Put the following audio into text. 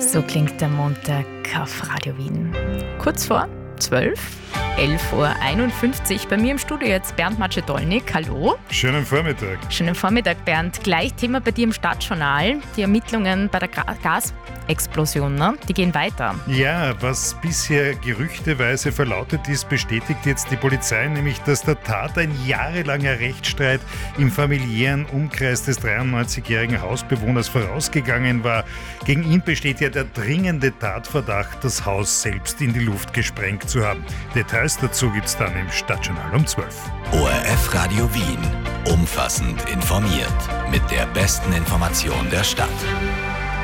So klingt der Montag auf Radio Wien. Kurz vor 12, 11.51 Uhr. Bei mir im Studio jetzt Bernd Macedolnik. Hallo. Schönen Vormittag. Schönen Vormittag, Bernd. Gleich Thema bei dir im Stadtjournal. Die Ermittlungen bei der Gasexplosion, ne? Die gehen weiter. Ja, was bisher gerüchteweise verlautet ist, bestätigt jetzt die Polizei, nämlich dass der Tat ein jahrelanger Rechtsstreit im familiären Umkreis des 93-jährigen Hausbewohners vorausgegangen war. Gegen ihn besteht ja der dringende Tatverdacht, das Haus selbst in die Luft gesprengt zu haben. Details dazu gibt's dann im Stadtjournal um 12. ORF Radio Wien. Umfassend informiert. Mit der besten Information der Stadt.